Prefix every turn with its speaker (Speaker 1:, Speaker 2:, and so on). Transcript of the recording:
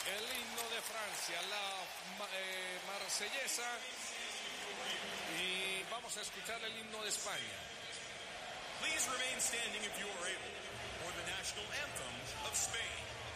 Speaker 1: el himno de Francia, la marsellesa, y vamos a escuchar el himno de España.
Speaker 2: Please remain standing if you are able for the national anthem of Spain.